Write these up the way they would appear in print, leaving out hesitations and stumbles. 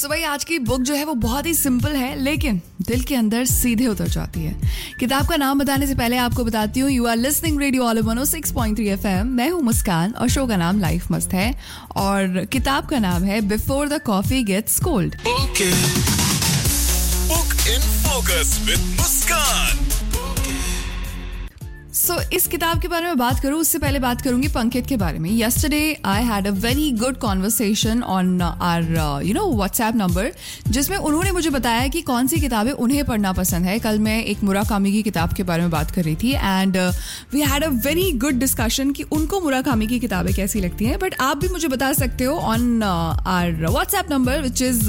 सो भाई आज की बुक जो है वो बहुत ही सिंपल है लेकिन दिल के अंदर सीधे उतर जाती है। किताब का नाम बताने से पहले आपको बताती हूँ you are listening radio all 106.3 FM। मैं हूँ मुस्कान और शो का नाम लाइफ मस्त है और किताब का नाम है before the coffee gets cold. Book in focus with मुस्कान। सो इस किताब के बारे में बात करूं उससे पहले बात करूंगी पंकित के बारे में। Yesterday I had a very good conversation on our WhatsApp number जिसमें उन्होंने मुझे बताया कि कौन सी किताबें उन्हें पढ़ना पसंद है। कल मैं एक मुराकामी की किताब के बारे में बात कर रही थी and we had a very good discussion कि उनको मुराकामी की किताबें कैसी लगती हैं। बट आप भी मुझे बता सकते हो on our WhatsApp number which is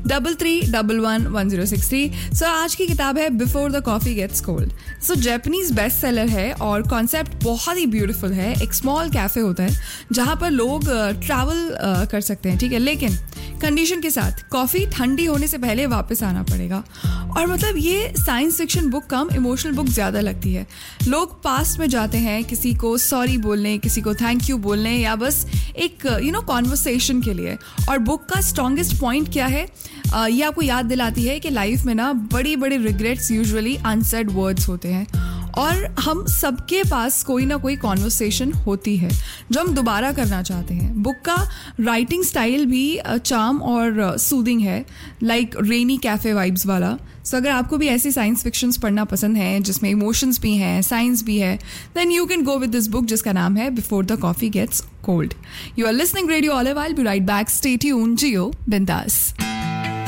33111063। सो आज की किताब है before the coffee gets cold. So Japanese best seller है और कॉन्सेप्ट बहुत ही ब्यूटीफुल है। एक स्मॉल कैफे होता है जहां पर लोग ट्रैवल कर सकते हैं, ठीक है, लेकिन कंडीशन के साथ कॉफी ठंडी होने से पहले वापस आना पड़ेगा। और मतलब ये साइंस फिक्शन बुक कम इमोशनल बुक ज्यादा लगती है। लोग पास्ट में जाते हैं किसी को सॉरी बोलने, किसी को थैंक यू बोलने या बस एक कॉन्वर्सेशन के लिए। और बुक का स्ट्रॉन्गेस्ट पॉइंट क्या है, ये आपको याद दिलाती है कि लाइफ में ना बड़ी बड़ी रिग्रेट्स यूजुअली अनसेड वर्ड्स होते हैं और हम सबके पास कोई ना कोई कॉन्वर्सेशन होती है जो हम दोबारा करना चाहते हैं। बुक का राइटिंग स्टाइल भी चार्म और सूदिंग है, लाइक रेनी कैफे वाइब्स वाला। सो अगर आपको भी ऐसी साइंस फिक्शंस पढ़ना पसंद है जिसमें इमोशंस भी हैं, साइंस भी है, then you can go with this book जिसका नाम है before the coffee gets cold. You are listening radio olive. I will be right back. Stay tuned, जियो बिंदास।